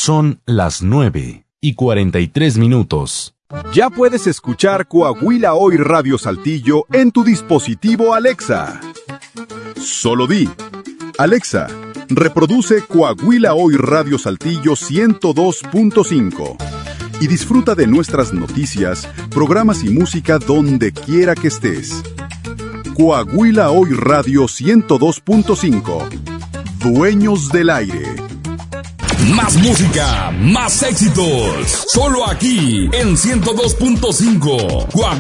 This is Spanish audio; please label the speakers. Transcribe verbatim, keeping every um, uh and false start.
Speaker 1: Son las nueve y cuarenta y tres minutos.
Speaker 2: Ya puedes escuchar Coahuila Hoy Radio Saltillo en tu dispositivo Alexa. Solo di: Alexa, reproduce Coahuila Hoy Radio Saltillo ciento dos punto cinco y disfruta de nuestras noticias, programas y música donde quiera que estés. Coahuila Hoy Radio ciento dos punto cinco. Dueños del aire.
Speaker 3: Más música, más éxitos. Solo aquí en ciento dos punto cinco.